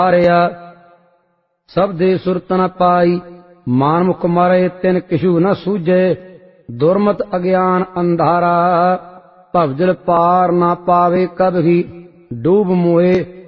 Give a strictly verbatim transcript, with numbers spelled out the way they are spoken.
हारिया सब दे सुरत न पाई मान मुख मारे तिन किशु न सूझे दुर्मत अज्ञान अंधारा भवजल पार न पावे कभी डूब मोए